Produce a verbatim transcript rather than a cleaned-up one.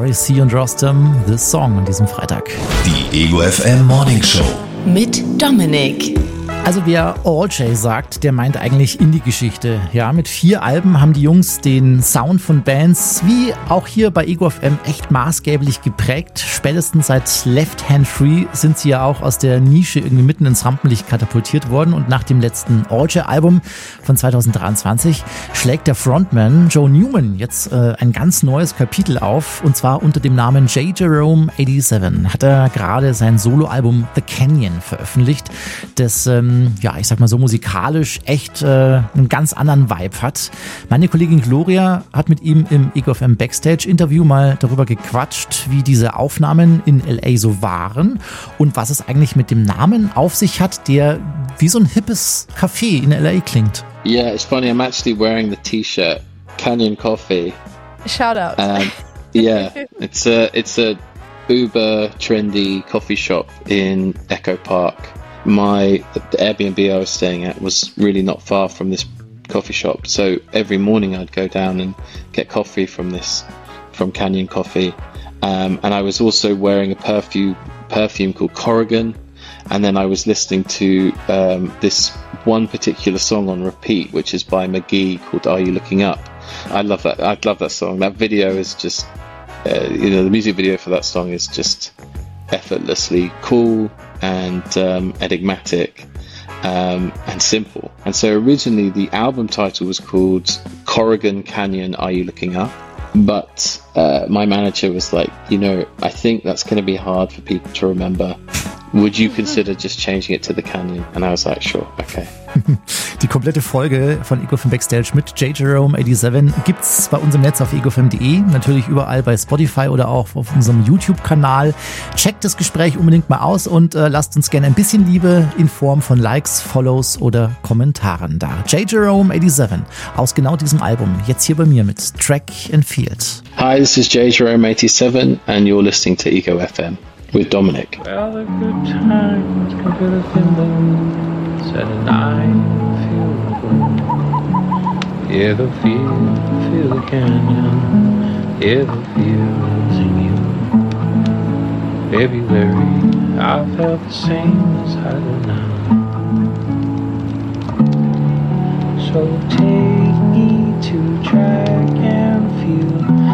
Morrissey und Rostam, The Song an diesem Freitag. Die Ego F M Morning Show mit Dominik. Also wer All J sagt, der meint eigentlich Indie-Geschichte. Ja, mit vier Alben haben die Jungs den Sound von Bands wie auch hier bei Ego F M echt maßgeblich geprägt. Spätestens seit Left Hand Free sind sie ja auch aus der Nische irgendwie mitten ins Rampenlicht katapultiert worden. Und nach dem letzten All J-Album von zwanzig dreiundzwanzig schlägt der Frontman Joe Newman jetzt äh, ein ganz neues Kapitel auf. Und zwar unter dem Namen J. Jerome siebenundachtzig hat er gerade sein Soloalbum The Canyon veröffentlicht, das ähm, ja, ich sag mal so musikalisch echt äh, einen ganz anderen Vibe hat. Meine Kollegin Gloria hat mit ihm im Ego F M Backstage-Interview mal darüber gequatscht, wie diese Aufnahmen in L A so waren und was es eigentlich mit dem Namen auf sich hat, der wie so ein hippes Café in L A klingt. Yeah, it's funny, I'm actually wearing the t-shirt, Canyon Coffee. Shout out. Um, yeah, it's a, it's a uber trendy coffee shop in Echo Park. My the Airbnb I was staying at was really not far from this coffee shop, so every morning I'd go down and get coffee from this from Canyon Coffee, um, and I was also wearing a perfume perfume called Corrigan, and then I was listening to um, this one particular song on repeat, which is by McGee, called Are You Looking Up? I love that. I love that song. That video is just uh, you know the music video for that song is just effortlessly cool and um, enigmatic um, and simple. And so originally the album title was called Corrigan Canyon, Are You Looking Up? But uh, my manager was like, you know, I think that's going to be hard for people to remember. Would you consider just changing it to The Canyon? And I was like, sure, okay. Die komplette Folge von Ego F M Backstage mit J. Jerome siebenundachtzig gibt's bei uns im Netz auf ego f m punkt de, natürlich überall bei Spotify oder auch auf unserem YouTube-Kanal. Checkt das Gespräch unbedingt mal aus und äh, lasst uns gerne ein bisschen Liebe in Form von Likes, Follows oder Kommentaren da. J. Jerome siebenundachtzig aus genau diesem Album, jetzt hier bei mir mit Track and Field. Hi, this is J. Jerome eighty-seven and you're listening to Ego F M with Dominic. Well, the good times can feel the thin said and I feel the wind. Hear the feel, feel the canyon. Hear the feels in you. February, I felt the same as I do now. So take